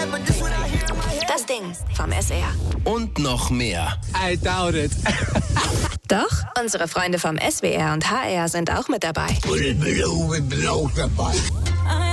Das Ding vom SR. Und noch mehr. I doubt it. Doch, unsere Freunde vom SWR und HR sind auch mit dabei. Und ich bin auch dabei.